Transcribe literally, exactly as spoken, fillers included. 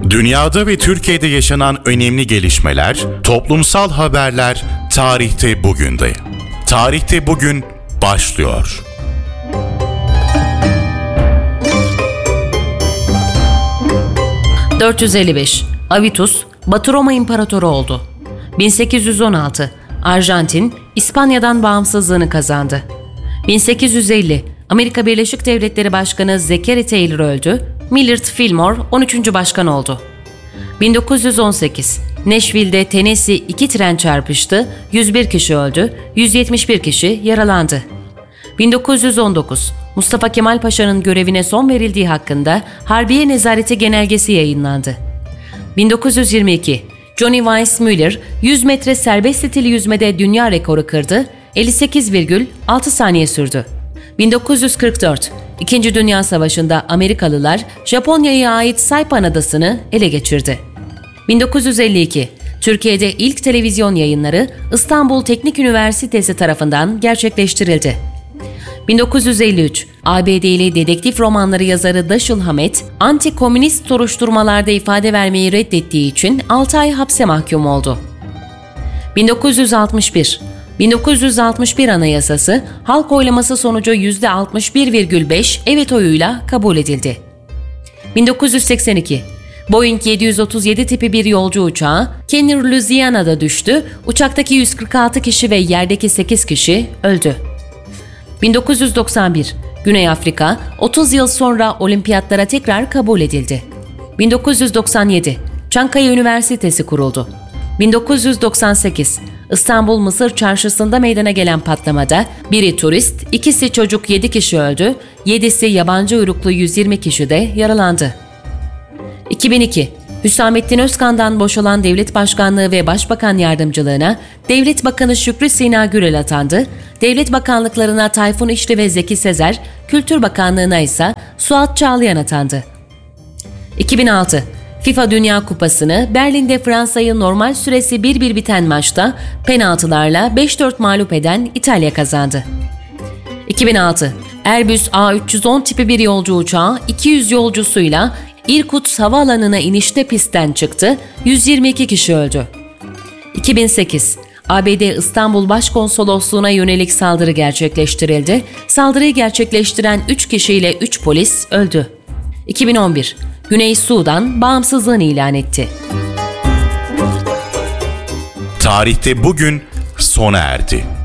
Dünyada ve Türkiye'de yaşanan önemli gelişmeler, toplumsal haberler tarihte bugünde. Tarihte bugün başlıyor. dört yüz elli beş. Avitus, Batı Roma İmparatoru oldu. bin sekiz yüz on altı. Arjantin, İspanya'dan bağımsızlığını kazandı. bin sekiz yüz elli. Amerika Birleşik Devletleri Başkanı Zachary Taylor öldü. Millard Fillmore on üçüncü başkan oldu. bin dokuz yüz on sekiz. Nashville'de Tennessee iki tren çarpıştı, yüz bir kişi öldü, yüz yetmiş bir kişi yaralandı. bin dokuz yüz on dokuz. Mustafa Kemal Paşa'nın görevine son verildiği hakkında Harbiye Nezareti Genelgesi yayınlandı. bin dokuz yüz yirmi iki. Johnny Weissmuller yüz metre serbest stili yüzmede dünya rekoru kırdı, elli sekiz virgül altı saniye sürdü. bin dokuz yüz kırk dört. İkinci Dünya Savaşı'nda Amerikalılar Japonya'ya ait Saipan Adası'nı ele geçirdi. bin dokuz yüz elli iki. Türkiye'de ilk televizyon yayınları İstanbul Teknik Üniversitesi tarafından gerçekleştirildi. bin dokuz yüz elli üç. A B D'li dedektif romanları yazarı Dashiell Hammett, anti-komünist soruşturmalarda ifade vermeyi reddettiği için altı ay hapse mahkum oldu. bin dokuz yüz altmış bir. bin dokuz yüz altmış bir Anayasası, halk oylaması sonucu yüzde altmış bir virgül beş evet oyuyla kabul edildi. bin dokuz yüz seksen iki. Boeing yedi yüz otuz yedi tipi bir yolcu uçağı, Kenner, Louisiana'da düştü, uçaktaki yüz kırk altı kişi ve yerdeki sekiz kişi öldü. bin dokuz yüz doksan bir. Güney Afrika, otuz yıl sonra olimpiyatlara tekrar kabul edildi. bin dokuz yüz doksan yedi. Çankaya Üniversitesi kuruldu. bin dokuz yüz doksan sekiz. İstanbul Mısır Çarşısı'nda meydana gelen patlamada biri turist, ikisi çocuk yedi kişi öldü, yedisi yabancı uyruklu yüz yirmi kişi de yaralandı. iki bin iki. Hüsamettin Özkan'dan boşalan devlet başkanlığı ve başbakan yardımcılığına Devlet Bakanı Şükrü Sina Gürel atandı, devlet bakanlıklarına Tayfun İşli ve Zeki Sezer, Kültür Bakanlığına ise Suat Çağlayan atandı. iki bin altı. FIFA Dünya Kupası'nı Berlin'de Fransa'yı normal süresi bir bir biten maçta penaltılarla beş dört mağlup eden İtalya kazandı. iki bin altı. Airbus A üç yüz on tipi bir yolcu uçağı iki yüz yolcusuyla İrkutsk Havaalanı'na inişte pistten çıktı, yüz yirmi iki kişi öldü. iki bin sekiz. A B D İstanbul Başkonsolosluğu'na yönelik saldırı gerçekleştirildi. Saldırıyı gerçekleştiren üç kişiyle üç polis öldü. iki bin on bir. Güney Sudan bağımsızlığını ilan etti. Tarihte bugün sona erdi.